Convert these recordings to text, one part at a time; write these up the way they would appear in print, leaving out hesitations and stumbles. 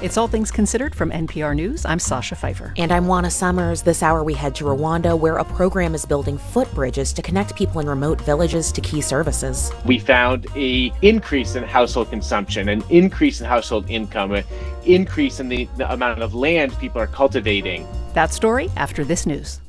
It's All Things Considered from NPR News. I'm Sasha Pfeiffer. And I'm Juana Summers. This hour we head to Rwanda, where a program is building footbridges to connect people in remote villages to key services. We found an increase in household consumption, an increase in household income, an increase in the amount of land people are cultivating. That story after this news.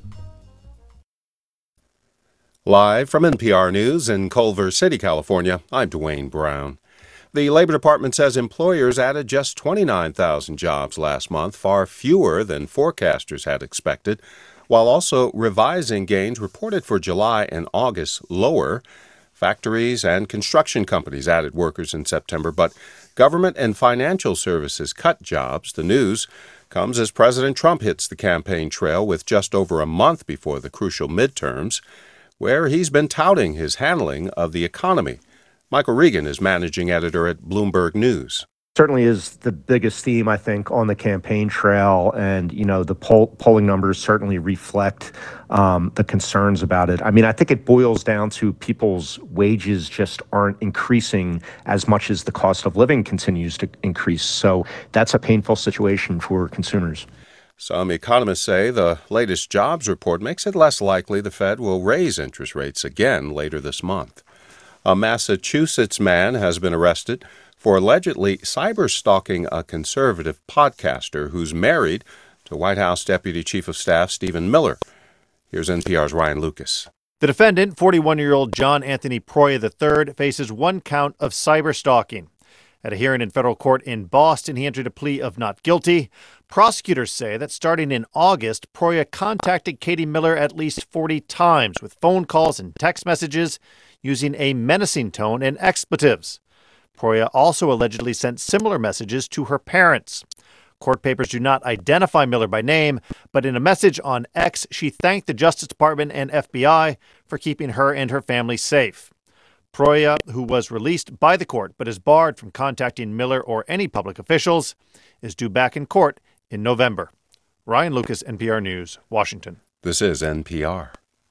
Live from NPR News in Culver City, California, I'm Dwayne Brown. The Labor Department says employers added just 29,000 jobs last month, far fewer than forecasters had expected, while also revising gains reported for July and August lower. Factories and construction companies added workers in September, but government and financial services cut jobs. The news comes as President Trump hits the campaign trail with just over a month before the crucial midterms, where he's been touting his handling of the economy. Michael Regan is managing editor at Bloomberg News. Certainly is the biggest theme, I think, on the campaign trail. And, the polling numbers certainly reflect the concerns about it. I mean, I think it boils down to people's wages just aren't increasing as much as the cost of living continues to increase. So that's a painful situation for consumers. Some economists say the latest jobs report makes it less likely the Fed will raise interest rates again later this month. A Massachusetts man has been arrested for allegedly cyber-stalking a conservative podcaster who's married to White House Deputy Chief of Staff Stephen Miller. Here's NPR's Ryan Lucas. The defendant, 41-year-old John Anthony Proya III, faces one count of cyber-stalking. At a hearing in federal court in Boston, he entered a plea of not guilty. Prosecutors say that starting in August, Proya contacted Katie Miller at least 40 times with phone calls and text messages using a menacing tone and expletives. Proya also allegedly sent similar messages to her parents. Court papers do not identify Miller by name, but in a message on X, she thanked the Justice Department and FBI for keeping her and her family safe. Proya, who was released by the court but is barred from contacting Miller or any public officials, is due back in court in November. Ryan Lucas, NPR News, Washington. This is NPR.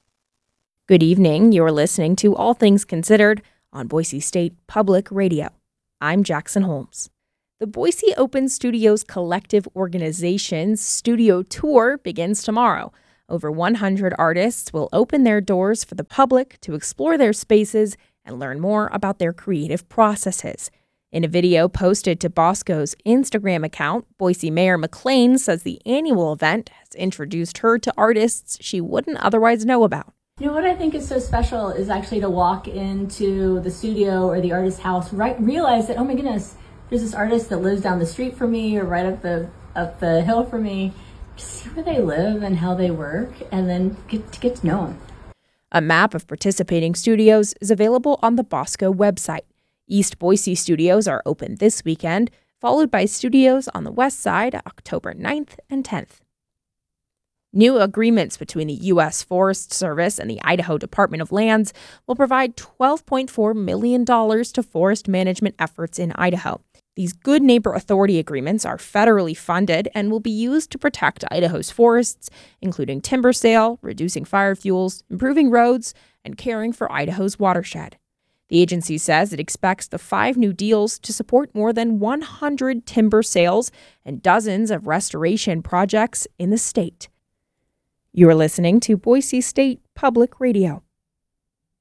Good evening. You're listening to All Things Considered on Boise State Public Radio. I'm Jackson Holmes. The Boise Open Studios Collective Organization's studio tour begins tomorrow. Over 100 artists will open their doors for the public to explore their spaces and learn more about their creative processes. In a video posted to Bosco's Instagram account, Boise Mayor McLean says the annual event has introduced her to artists she wouldn't otherwise know about. What I think is so special is actually to walk into the studio or the artist's house, realize that, oh my goodness, there's this artist that lives down the street from me or right up the hill from me. See where they live and how they work, and then get to know them. A map of participating studios is available on the Bosco website. East Boise studios are open this weekend, followed by studios on the west side October 9th and 10th. New agreements between the U.S. Forest Service and the Idaho Department of Lands will provide $12.4 million to forest management efforts in Idaho. These Good Neighbor Authority agreements are federally funded and will be used to protect Idaho's forests, including timber sale, reducing fire fuels, improving roads, and caring for Idaho's watershed. The agency says it expects the 5 new deals to support more than 100 timber sales and dozens of restoration projects in the state. You are listening to Boise State Public Radio.